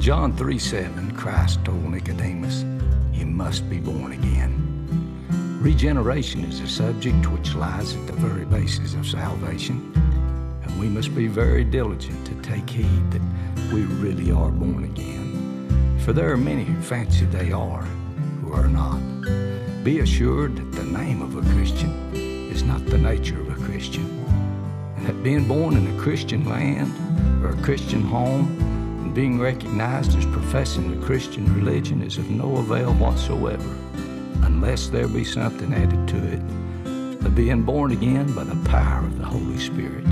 In John 3:7, Christ told Nicodemus, "You must be born again." Regeneration is a subject which lies at the very basis of salvation, and we must be very diligent to take heed that we really are born again. For there are many who fancy they are, who are not. Be assured that the name of a Christian is not the nature of a Christian, and that being born in a Christian land or a Christian home and being recognized as professing the Christian religion is of no avail whatsoever, unless there be something added to it, the being born again by the power of the Holy Spirit.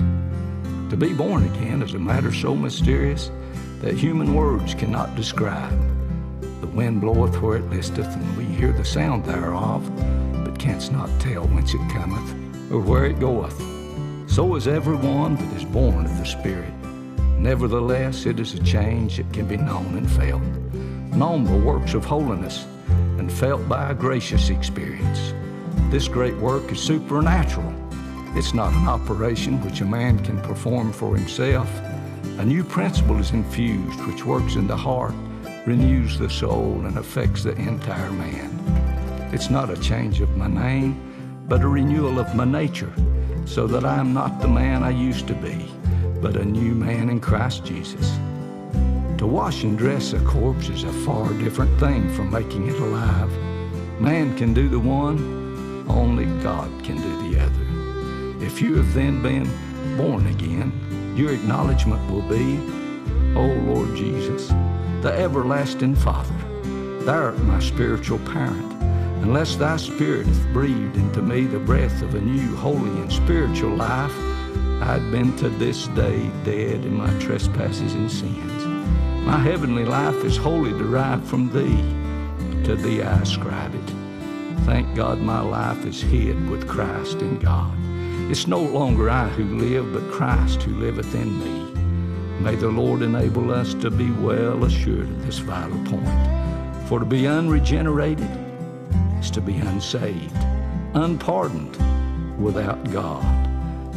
To be born again is a matter so mysterious that human words cannot describe. The wind bloweth where it listeth, and we hear the sound thereof, but canst not tell whence it cometh, or where it goeth. So is every one that is born of the Spirit. Nevertheless, it is a change that can be known and felt, known by works of holiness, and felt by a gracious experience. This great work is supernatural. It's not an operation which a man can perform for himself. A new principle is infused which works in the heart, renews the soul, and affects the entire man. It's not a change of my name, but a renewal of my nature, so that I am not the man I used to be, but a new man in Christ Jesus. To wash and dress a corpse is a far different thing from making it alive. Man can do the one, only God can do the other. If you have then been born again, your acknowledgement will be, "O Lord Jesus, the everlasting Father, thou art my spiritual parent. Unless thy Spirit hath breathed into me the breath of a new, holy, and spiritual life, I'd been to this day dead in my trespasses and sins. My heavenly life is wholly derived from thee. To thee I ascribe it. Thank God my life is hid with Christ in God. It's no longer I who live, but Christ who liveth in me. May the Lord enable us to be well assured of this vital point. For to be unregenerated is to be unsaved, unpardoned, without God.